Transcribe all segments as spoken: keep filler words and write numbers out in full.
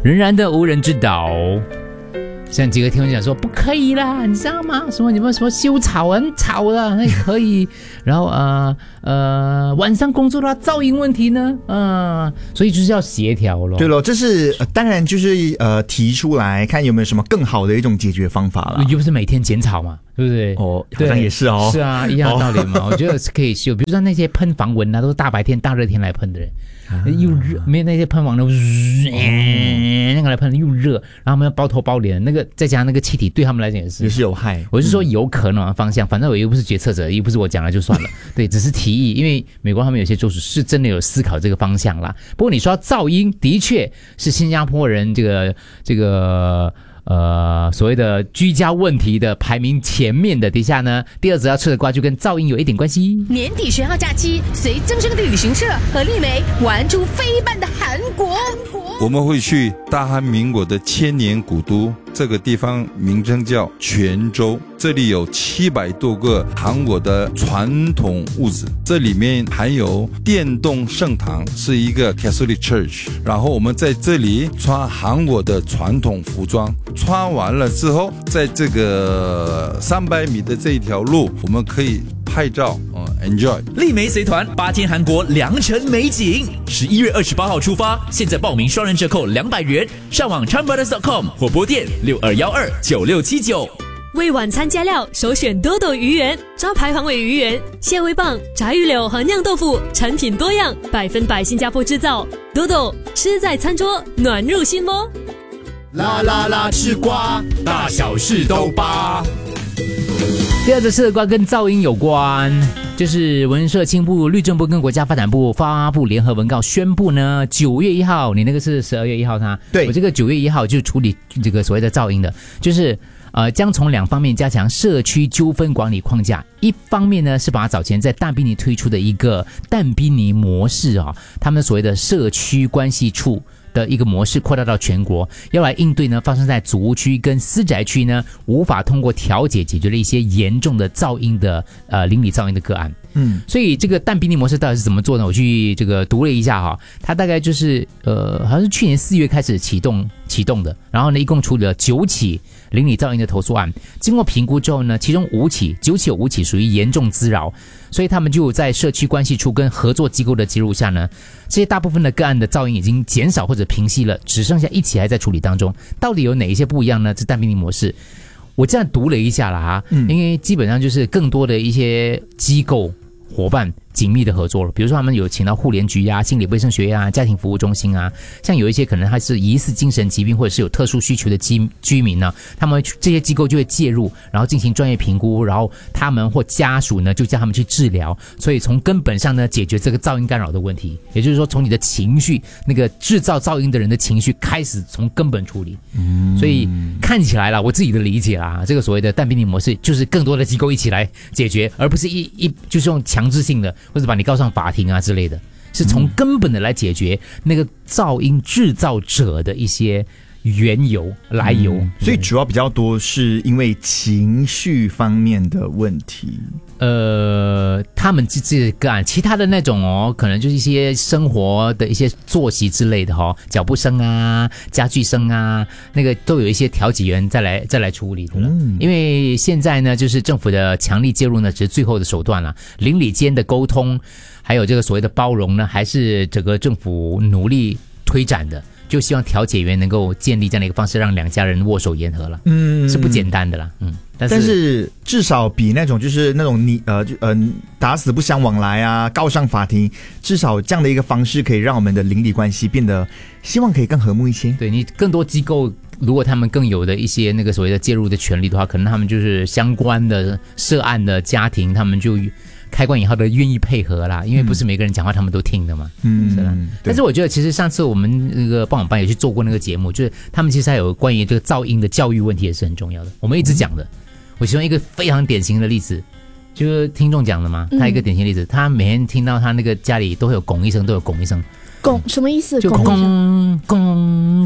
仍然的无人知道。像几个听众讲说不可以啦，你知道吗？什么你们什么修草很吵的，那可以。然后呃呃晚上工作的话噪音问题呢，嗯、呃，所以就是要协调咯。 对咯，这是、呃、当然就是呃提出来看有没有什么更好的一种解决方法啦。 又不是每天剪草嘛，对不对？ 哦，好像也是哦。 是啊，一样的道理嘛。哦、我觉得是可以修，比如说那些喷防蚊啊，都是大白天大热天来喷的人。啊、又热，没有那些喷网的，那个来喷又热，然后他们要包头包脸，那个再加上那个气体，对他们来讲也是也是有害。 我是说有可能的方向，反正我又不是决策者，又不是我讲了就算了，对，只是提议，因为美国他们有些州属是真的有思考这个方向啦。不过你说噪音，的确是新加坡人这个这个。呃，所谓的居家问题的排名前面的底下呢，第二则要吃的瓜就跟噪音有一点关系。 年底十号假期，随正声的旅行社和丽梅玩出飞一般的韩国。 我们会去大韩民国的千年古都，这个地方名称叫泉州，这里有七百多个韩国的传统屋子，这里面还有电动圣堂，是一个 Catholic Church。然后我们在这里穿韩国的传统服装，穿完了之后，在这个三百米的这一条路，我们可以拍照、嗯、enjoy。 丽梅随团八天韩国良辰美景，十一月二十八号出发，现在报名双人折扣两百元，上网 chan brothers dot com 或拨电六二一二九六七九。 为晚餐加料，首选多多鱼圆，招牌黄尾鱼圆、蟹味棒、炸鱼柳和酿豆腐，产品多样，百分百新加坡制造。多多吃在餐桌，暖入心窝。 啦啦啦，吃瓜，大小事都扒。 第二则吃的瓜跟噪音有关，就是文社青部、律政部跟国家发展部发布联合文告，宣布呢，九月一号，你那个是十二月一号，他对我这个九月一号就处理这个所谓的噪音的，就是呃，将从两方面加强社区纠纷管理框架。一方面呢，是把早前在淡滨尼推出的一个淡滨尼模式啊、哦，他们所谓的社区关系处的一个模式扩大到全国，要来应对呢发生在祖屋区跟私宅区呢无法通过调解解决了一些严重的噪音的呃邻里噪音的个案。嗯，所以这个淡滨尼模式到底是怎么做呢？我去这个读了一下哈，它大概就是呃好像是去年四月开始启动启动的，然后呢一共处理了九起邻里噪音的投诉案，经过评估之后呢，其中五起九起有五起属于严重滋扰，所以他们就在社区关系处跟合作机构的介入下呢，这些大部分的个案的噪音已经减少或者平息了，只剩下一起还在处理当中。到底有哪一些不一样呢？这淡滨尼模式我这样读了一下啦哈、嗯，因为基本上就是更多的一些机构伙伴紧密的合作了，比如说他们有请到护联局啊、心理卫生学院啊、家庭服务中心啊，像有一些可能他是疑似精神疾病或者是有特殊需求的居居民呢，他们这些机构就会介入，然后进行专业评估，然后他们或家属呢就叫他们去治疗，所以从根本上呢解决这个噪音干扰的问题，也就是说从你的情绪，那个制造噪音的人的情绪开始从根本处理。嗯，所以看起来啦，我自己的理解啦，这个所谓的淡滨尼模式就是更多的机构一起来解决，而不是一一就是用强制性的。或者把你告上法庭啊之类的，是从根本的来解决那个噪音制造者的一些缘由来由、嗯、 所以主要比较多是因为情绪方面的问题。 呃，他们这个案，其他的那种哦，可能就是一些生活的一些作息之类的哦，脚步声啊、家具声啊，那个都有一些调解员再来再来处理的了、嗯。因为现在呢，就是政府的强力介入呢，只是最后的手段了，邻里间的沟通，还有这个所谓的包容呢，还是整个政府努力推展的。就希望调解员能够建立这样的一个方式，让两家人握手言和了，嗯，是不简单的啦，嗯，但是, 但是至少比那种就是那种你呃呃打死不相往来啊，告上法庭，至少这样的一个方式可以让我们的邻里关系变得，希望可以更和睦一些。 对，你更多机构，如果他们更有的一些那个所谓的介入的权利的话，可能他们就是相关的涉案的家庭，他们就开关以后的愿意配合啦，因为不是每个人讲话他们都听的嘛，嗯，是吧？但是我觉得其实上次我们那个傍晚班也去做过那个节目，就是他们其实还有关于这个噪音的教育问题也是很重要的，我们一直讲的。嗯、我其中一个非常典型的例子，就是听众讲的嘛，他一个典型例子，他每天听到他那个家里都会有拱一声，都有拱一声。 拱什么意思？ 就拱拱拱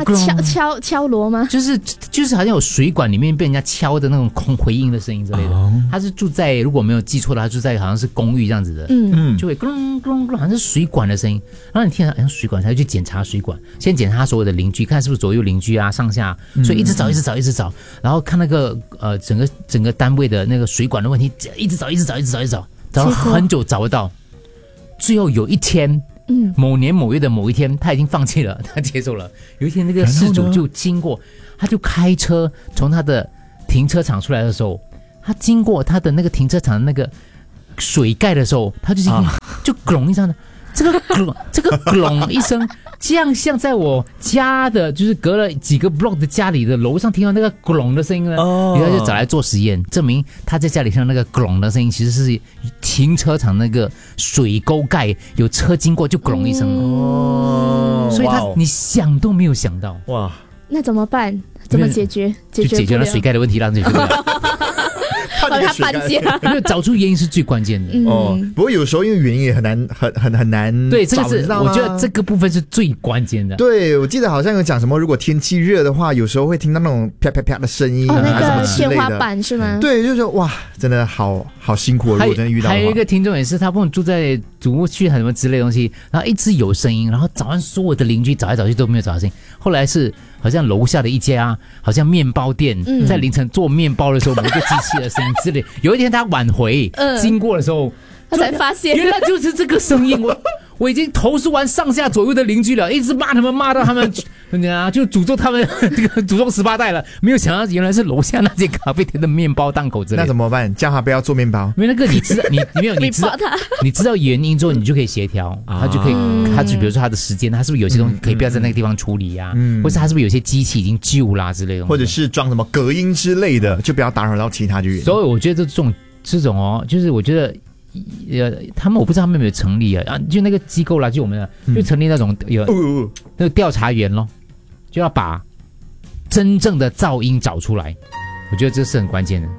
敲敲敲锣吗？ 就是就是好像有水管里面被人家敲的那种空回音的声音之类的。哦、他是住在如果没有记错的，他住在好像是公寓这样子的，嗯嗯，就会咕隆咕隆咕隆，好像是水管的声音。然后你听到好像水管，他就去检查水管，先检查所有的邻居，看是不是左右邻居啊、上下，所以一直找一直找一直找，然后看那个呃整个整个单位的那个水管的问题，一直找一直找一直找一直找，找了很久找不到，最后有一天。嗯，某年某月的某一天，他已经放弃了，他接受了。有一天，那个事主就经过，他就开车从他的停车场出来的时候，他经过他的那个停车场的那个水盖的时候，他就、啊、就咚一声的，这个咚这个咚一声，这样像在我家的，就是隔了几个 block 的家里的楼上听到那个咚的声音呢，哦，然后就找来做实验，证明他在家里听到那个咚的声音，其实是停车场那个水沟盖有车经过就咚一声，哦，所以他你想都没有想到，哇， 那怎么办？怎么解决？ 解决就解决了水盖的问题，让解决不了。 帮他搬家， 因为找出原因是最关键的、 嗯、哦。不过有时候因为原因也很难，很很很难。 对，这个是我觉得这个部分是最关键的。 对，我记得好像有讲什么，如果天气热的话，有时候会听到那种啪啪啪的声音， 哦，那个天花板是吗？ 对，就是哇，真的好好辛苦。如果真的遇到的话， 还有一个听众也是，他不能住在主屋区什么之类的东西，然后一直有声音，然后找完所有的邻居找来找去都没有找到声音，后来是。好像楼下的一家，好像面包店，嗯、在凌晨做面包的时候，某一个机器的声音之类。有一天他晚回、嗯、经过的时候， 他才发现原来就是这个声音。我我已经投诉完上下左右的邻居了，一直骂他们，骂到他们啊，就诅咒他们这个祖宗十八代了。没有想到原来是楼下那间咖啡店的面包档口之类的。 那怎么办？叫他不要做面包。 因为那个你知道，你没有你知道，你知道原因之后，你就可以协调，他就可以，他就比如说他的时间，他是不是有些东西可以不要在那个地方处理啊？嗯，或是他是不是有些机器已经旧啦之类的， 或者是装什么隔音之类的，就不要打扰到其他人。 所以我觉得这种这种哦，就是我觉得。呃，他们我不知道他们有没有成立啊？啊，就那个机构啦，就我们的，就成立那种有、嗯、那个调查员咯，就要把真正的噪音找出来。我觉得这是很关键的。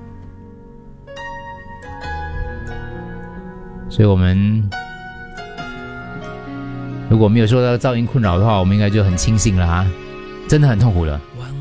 所以我们如果没有受到噪音困扰的话，我们应该就很庆幸了啊，真的很痛苦了。